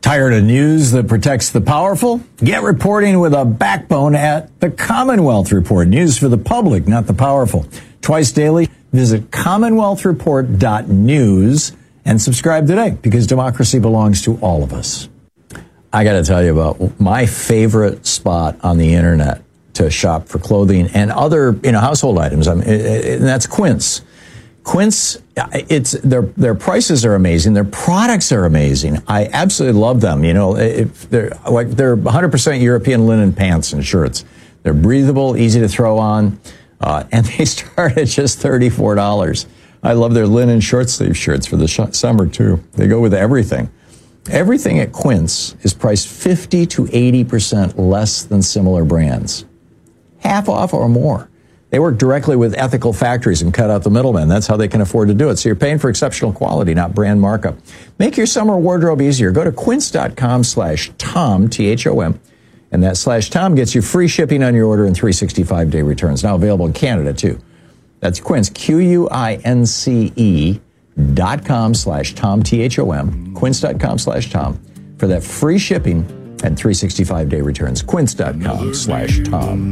Tired of news that protects the powerful? Get reporting with a backbone at the Commonwealth Report. News for the public, not the powerful. Twice daily, visit commonwealthreport.news and subscribe today, because democracy belongs to all of us. I got to tell you about my favorite spot on the internet to shop for clothing and other, household items. And that's Quince. Quince, their prices are amazing. Their products are amazing. I absolutely love them. They're 100% European linen pants and shirts. They're breathable, easy to throw on, and they start at just $34. I love their linen short sleeve shirts for the summer too. They go with everything. Everything at Quince is priced 50 to 80% less than similar brands. Half off or more. They work directly with ethical factories and cut out the middleman. That's how they can afford to do it. So you're paying for exceptional quality, not brand markup. Make your summer wardrobe easier. Go to quince.com/Tom, T-H-O-M, and that /Tom gets you free shipping on your order and 365-day returns. Now available in Canada, too. That's Quince, QUINCE.com/Tom, T-H-O-M, quince.com/Tom, for that free shipping and 365-day returns. Quince.com/Tom.